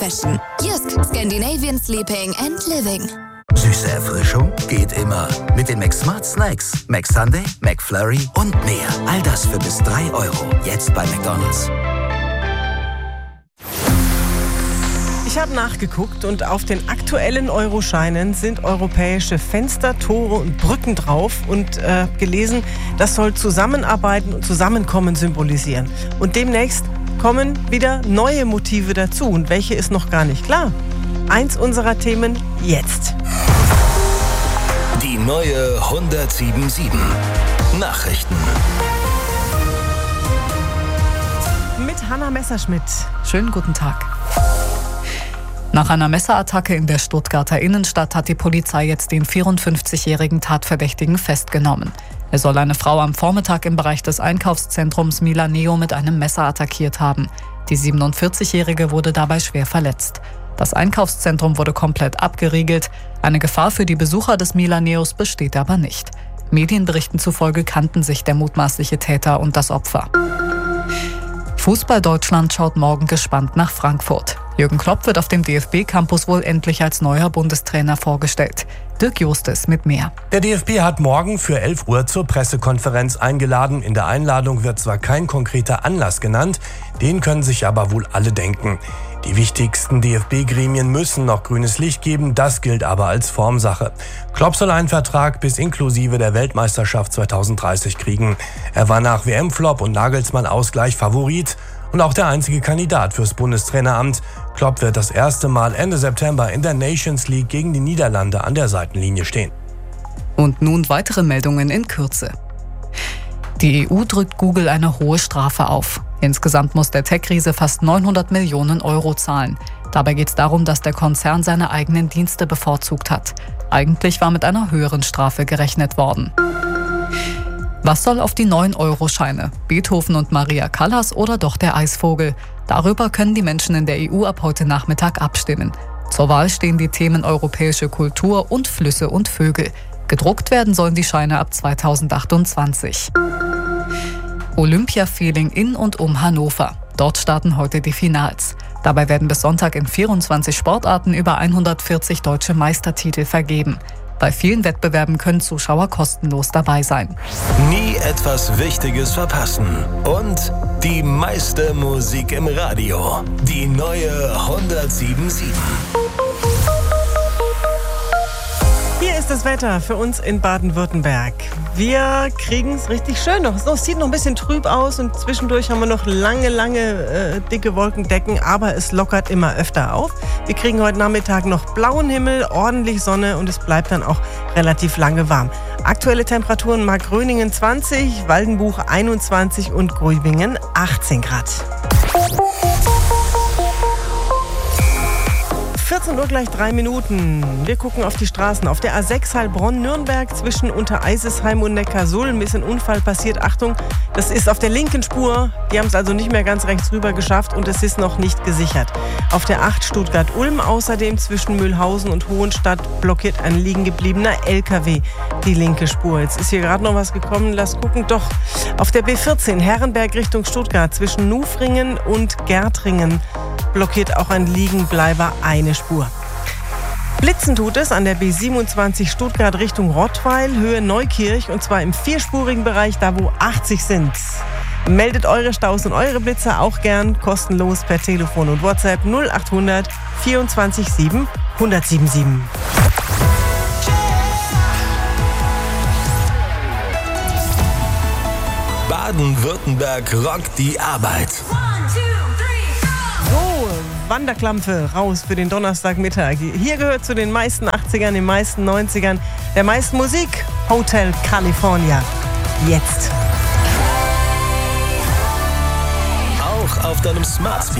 Fashion. Jysk, Scandinavian Sleeping and Living. Süße Erfrischung geht immer. Mit den McSmart Snacks. McSunday, McFlurry und mehr. All das für bis 3 €. Jetzt bei McDonald's. Ich habe nachgeguckt und auf den aktuellen Euroscheinen sind europäische Fenster, Tore und Brücken drauf und gelesen, das soll Zusammenarbeiten und Zusammenkommen symbolisieren. Und demnächst kommen wieder neue Motive dazu. Und welche ist noch gar nicht klar? Eins unserer Themen jetzt. Die neue 107.7 Nachrichten. Mit Hanna Messerschmidt. Schönen guten Tag. Nach einer Messerattacke in der Stuttgarter Innenstadt hat die Polizei jetzt den 54-jährigen Tatverdächtigen festgenommen. Er soll eine Frau am Vormittag im Bereich des Einkaufszentrums Milaneo mit einem Messer attackiert haben. Die 47-jährige wurde dabei schwer verletzt. Das Einkaufszentrum wurde komplett abgeriegelt. Eine Gefahr für die Besucher des Milaneos besteht aber nicht. Medienberichten zufolge kannten sich der mutmaßliche Täter und das Opfer. Fußball-Deutschland schaut morgen gespannt nach Frankfurt. Jürgen Klopp wird auf dem DFB-Campus wohl endlich als neuer Bundestrainer vorgestellt. Dirk Justes mit mehr. Der DFB hat morgen für 11 Uhr zur Pressekonferenz eingeladen. In der Einladung wird zwar kein konkreter Anlass genannt, den können sich aber wohl alle denken. Die wichtigsten DFB-Gremien müssen noch grünes Licht geben, das gilt aber als Formsache. Klopp soll einen Vertrag bis inklusive der Weltmeisterschaft 2030 kriegen. Er war nach WM-Flop und Nagelsmann-Ausgleich Favorit und auch der einzige Kandidat fürs Bundestraineramt. Klopp wird das erste Mal Ende September in der Nations League gegen die Niederlande an der Seitenlinie stehen. Und nun weitere Meldungen in Kürze. Die EU drückt Google eine hohe Strafe auf. Insgesamt muss der Tech-Riese fast 900 Millionen € zahlen. Dabei geht es darum, dass der Konzern seine eigenen Dienste bevorzugt hat. Eigentlich war mit einer höheren Strafe gerechnet worden. Was soll auf die neuen Euroscheine? Beethoven und Maria Callas oder doch der Eisvogel? Darüber können die Menschen in der EU ab heute Nachmittag abstimmen. Zur Wahl stehen die Themen europäische Kultur und Flüsse und Vögel. Gedruckt werden sollen die Scheine ab 2028. Olympia-Feeling in und um Hannover. Dort starten heute die Finals. Dabei werden bis Sonntag in 24 Sportarten über 140 deutsche Meistertitel vergeben. Bei vielen Wettbewerben können Zuschauer kostenlos dabei sein. Nie etwas Wichtiges verpassen. Und die meiste Musik im Radio. Die neue 107.7. Hier ist das Wetter für uns in Baden-Württemberg. Wir kriegen es richtig schön noch. Es sieht noch ein bisschen trüb aus und zwischendurch haben wir noch lange, dicke Wolkendecken, aber es lockert immer öfter auf. Wir kriegen heute Nachmittag noch blauen Himmel, ordentlich Sonne und es bleibt dann auch relativ lange warm. Aktuelle Temperaturen: Markgröningen 20, Waldenbuch 21 und Gröbingen 18 Grad. 14 Uhr gleich 3 Minuten. Wir gucken auf die Straßen. Auf der A6 Heilbronn-Nürnberg zwischen Untereisesheim und Neckarsulm ist ein Unfall passiert. Achtung, das ist auf der linken Spur. Die haben es also nicht mehr ganz rechts rüber geschafft und es ist noch nicht gesichert. Auf der 8 Stuttgart-Ulm außerdem zwischen Mühlhausen und Hohenstadt blockiert ein liegen gebliebener LKW die linke Spur. Jetzt ist hier gerade noch was gekommen. Lass gucken. Doch, auf der B14 Herrenberg Richtung Stuttgart zwischen Nufringen und Gärtringen blockiert auch ein Liegenbleiber eine Spur. Blitzen tut es an der B27 Stuttgart Richtung Rottweil, Höhe Neukirch, und zwar im vierspurigen Bereich, da wo 80 sind. Meldet eure Staus und eure Blitzer auch gern kostenlos per Telefon und WhatsApp 0800 24 7 1077. Baden-Württemberg rockt die Arbeit. So, Wanderklampfe raus für den Donnerstagmittag. Hier gehört zu den meisten 80ern, den meisten 90ern, der meisten Musik Hotel California. Jetzt. Auch auf deinem Smart Speaker